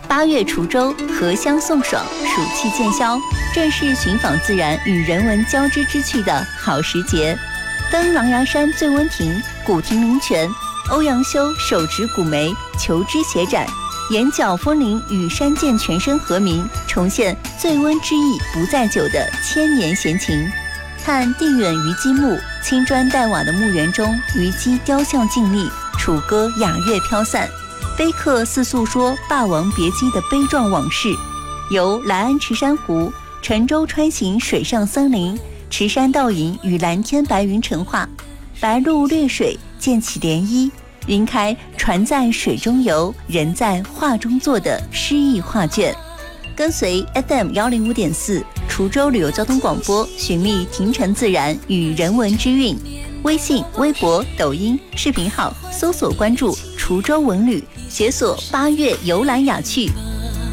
8月滁州荷香送爽，暑气渐消，正是寻访自然与人文交织之趣的好时节。登狼牙山醉温亭，古亭灵泉，欧阳修手执古梅，求知写展，眼角风铃与山涧泉声和鸣，重现醉温之意不在酒的千年闲情。看地远虞姬墓，青砖黛瓦的墓园中，虞姬雕像静立，楚歌雅乐飘散，碑刻似诉说霸王别姬的悲壮往事。游来安池珊瑚，乘舟穿行水上森林，池山倒影与蓝天白云成画，白鹭掠水溅起涟漪，云开船在水中游，人在画中坐的诗意画卷。跟随 FM105.4 滁州旅游交通广播，寻觅亭城自然与人文之韵。微信、微博、抖音视频号搜索关注滁州文旅，解锁8月游览雅趣，